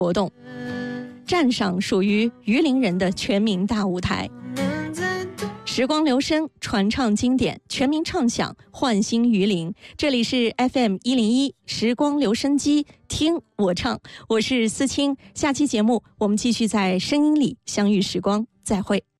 活动，站上属于榆林人的全民大舞台。时光留声，传唱经典，全民唱响，焕新榆林。这里是 FM101时光留声机，听我唱，我是思清。下期节目我们继续在声音里相遇时光，再会。